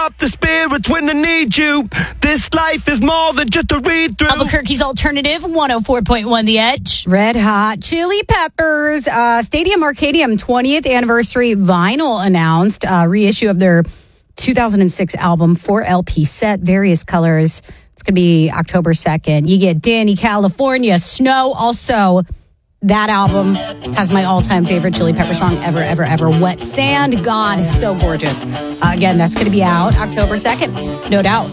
up the spirits when I need you. This life is more than just a read through. Albuquerque's Alternative, 104.1 The Edge. Red Hot Chili Peppers, Stadium Arcadium 20th anniversary vinyl announced, reissue of their 2006 album, 4LP set, various colors. It's going to be October 2nd. You get Danny California, Snow. Also, that album has my all-time favorite Chili Pepper song ever. Wet Sand. God, so gorgeous. Again, that's going to be out October 2nd. No doubt.